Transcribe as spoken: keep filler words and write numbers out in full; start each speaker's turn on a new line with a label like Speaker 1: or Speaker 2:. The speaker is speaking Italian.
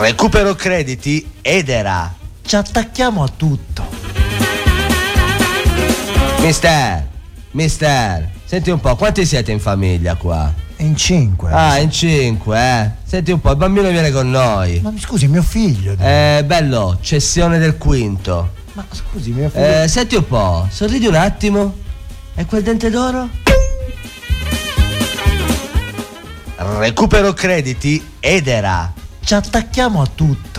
Speaker 1: Recupero crediti Edera. Ci attacchiamo a tutto. Mister, mister, senti un po', quanti siete in famiglia qua?
Speaker 2: In cinque.
Speaker 1: Ah, in cinque, eh. Senti un po', il bambino viene con noi.
Speaker 2: Ma mi scusi, mio figlio.
Speaker 1: Eh, bello, cessione del quinto.
Speaker 2: Ma scusi, mio figlio.
Speaker 1: Eh, senti un po', sorridi un attimo. E quel dente d'oro? Recupero crediti Edera. Ci attacchiamo a tutto.